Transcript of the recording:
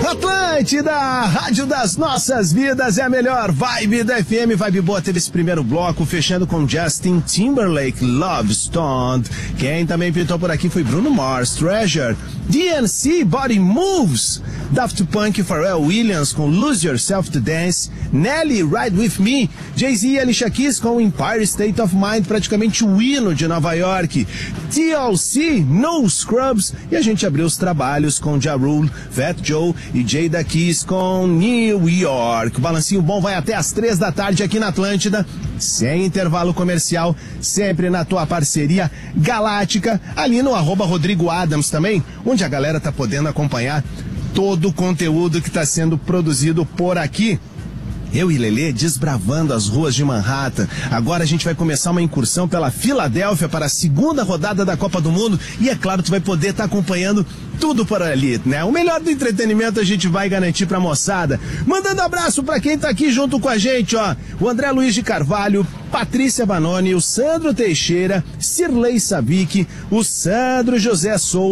Atlântida, rádio das nossas vidas, é a melhor vibe da FM. Vibe boa teve esse primeiro bloco, fechando com Justin Timberlake, Love Stoned. Quem também pintou por aqui foi Bruno Mars, Treasure. DNC, Body Moves. Daft Punk, Pharrell Williams com Lose Yourself to Dance. Nelly, Ride With Me. Jay-Z e Alicia Keys com Empire State of Mind, praticamente o hino de Nova York. TLC, No Scrubs. E a gente abriu os trabalhos com Ja Rule, Fat Joe e Jada Kiss com New York. O balancinho bom vai até às 3 da tarde aqui na Atlântida, sem intervalo comercial, sempre na tua parceria galáctica, ali no @Rodrigo Adams também, onde a galera tá podendo acompanhar todo o conteúdo que está sendo produzido por aqui. Eu e Lelê desbravando as ruas de Manhattan. Agora a gente vai começar uma incursão pela Filadélfia para a segunda rodada da Copa do Mundo. E é claro, tu vai poder estar acompanhando tudo por ali, né? O melhor do entretenimento a gente vai garantir pra moçada. Mandando abraço pra quem tá aqui junto com a gente, ó. O André Luiz de Carvalho, Patrícia Banoni, o Sandro Teixeira, Cirlei Savic, o Sandro José Souza.